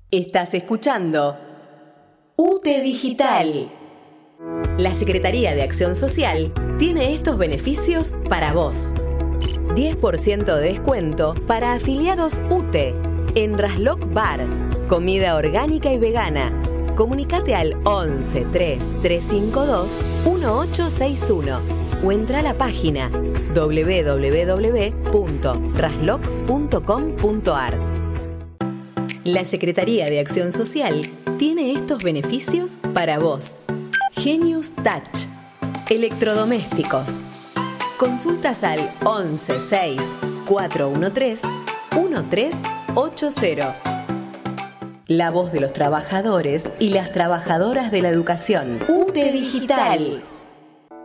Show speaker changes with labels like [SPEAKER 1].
[SPEAKER 1] Estás escuchando UTE Digital. La Secretaría de Acción Social tiene estos beneficios para vos. 10% de descuento para afiliados UTE en Rasloc Bar, comida orgánica y vegana. Comunicate al 11 3 352 1861 o entra a la página www.rasloc.com.ar. La Secretaría de Acción Social tiene estos beneficios para vos. Genius Touch. Electrodomésticos. Consultas al 11 6 413 1380. La voz de los trabajadores y las trabajadoras de la educación. UTE Digital.